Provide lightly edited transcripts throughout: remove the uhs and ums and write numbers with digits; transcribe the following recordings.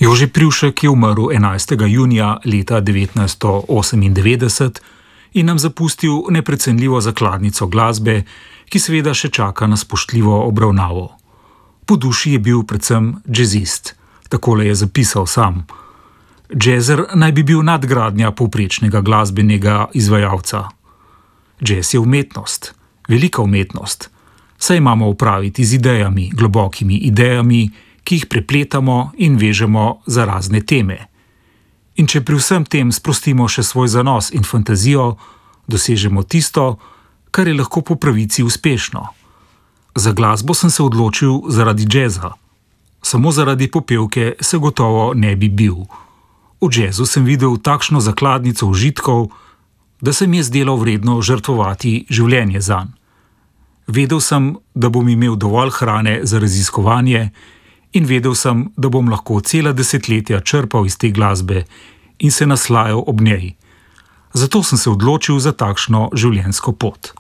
Jože Privšek je umrl 11. junija leta 1998 in nam zapustil neprecenljivo zakladnico glasbe, ki seveda še čaka na spoštljivo obravnavo. Po duši je bil predvsem džezist, takole je zapisal sam. Džezer naj bi bil nadgradnja povprečnega glasbenega izvajalca. Džez je umetnost, velika umetnost, saj imamo opraviti z idejami, globokimi idejami, ki jih prepletamo in vežemo za razne teme. In če pri vsem tem sprostimo še svoj zanos in fantazijo, dosežemo tisto, kar je lahko po pravici uspešno. Za glasbo sem se odločil zaradi džeza. Samo zaradi popevke se gotovo ne bi bil. V džezu sem videl takšno zakladnico užitkov, da se mi je zdelo vredno žrtvovati življenje zanj. Vedel sem, da bom imel dovolj hrane za raziskovanje in vedel sem, da bom lahko cela desetletja črpal iz te glasbe in se naslajal ob njej. Zato sem se odločil za takšno življenjsko pot.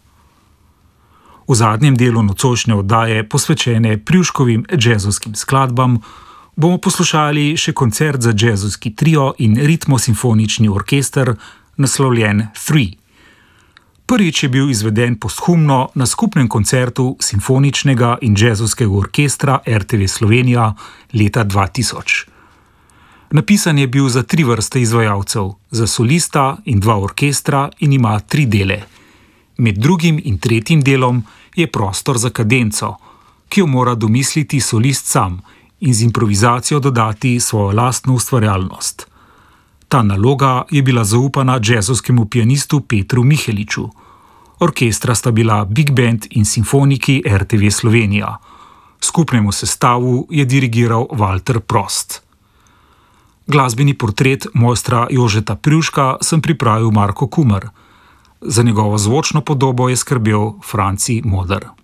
V zadnjem delu nocojšnje oddaje, posvečene Privškovim džezovskim skladbam, bomo poslušali še koncert za džezovski trio in ritmo-simfonični orkester, naslovljen Three. Prvič je bil izveden posthumno na skupnem koncertu simfoničnega in džezovskega orkestra RTV Slovenija leta 2000. Napisan je bil za 3 vrste izvajalcev, za solista in 2 orkestra in ima 3 dele. Med drugim in tretjim delom je prostor za kadenco, ki jo mora domisliti solist sam in z improvizacijo dodati svojo lastno ustvarjalnost. Ta naloga je bila zaupana džezovskemu pianistu Petru Miheliču. Orkestra sta bila Big Band in simfoniki RTV Slovenija. Skupnemu sestavu je dirigiral Walter Prost. Glasbeni portret mojstra Jožeta Privška sem pripravil Marko Kumer. Za njegovo zvočno podobo je skrbel Franci Moder.